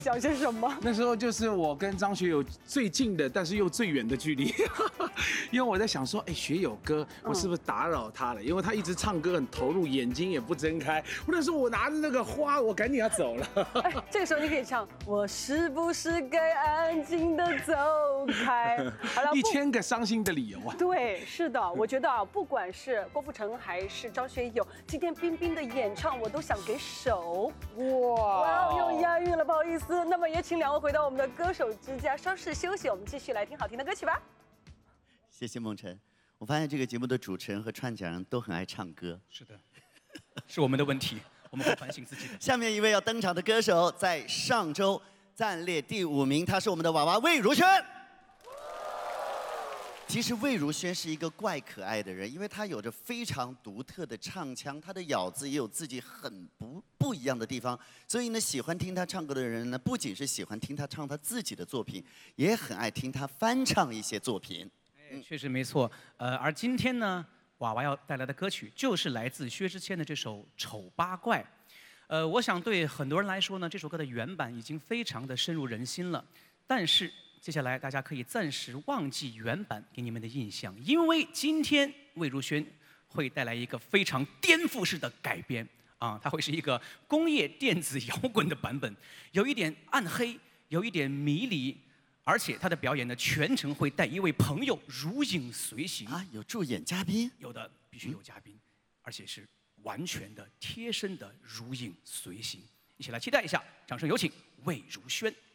讲些什么？ 那时候就是我跟张学友最近的，但是又最远的距离，因为我在想说，哎，学友哥，我是不是打扰他了？因为他一直唱歌很投入，眼睛也不睁开。或者说我拿着那个花，我赶紧要走了。 哎，这个时候你可以唱，我是不是该安静的走开？好了 1000个伤心的理由啊！ 对，是的，我觉得啊，不管是郭富城还是张学友，今天冰冰的演唱，我都想给手。哇，又押韵了，不好意思。那么也请两位回到我们的歌手之家，稍事休息，我们继续来听好听的歌曲吧。 谢谢梦辰。我发现这个节目的主持人和串讲人都很爱唱歌。 是的，是我们的问题，我们会反省自己的。 下面一位要登场的歌手，在上周暂列第5名，他是我们的娃娃魏如萱。其实魏如萱是一个怪可爱的人，因为她有着非常独特的唱腔，她的咬字也有自己很不一样的地方。所以呢，喜欢听她唱歌的人呢，不仅是喜欢听她唱她自己的作品，也很爱听她翻唱一些作品。 确实没错。而今天呢，娃娃要带来的歌曲就是来自薛之谦的这首《丑八怪》。我想对很多人来说呢，这首歌的原版已经非常的深入人心了，但是接下来大家可以暂时忘记原版给你们的印象，因为今天魏如萱会带来一个非常颠覆式的改编啊，它会是一个工业电子摇滚的版本，有一点暗黑，有一点迷离，而且她的表演呢全程会带一位朋友如影随形啊，有助演嘉宾， 有的必须有嘉宾，而且是完全的贴身的如影随形，一起来期待一下，掌声有请魏如萱。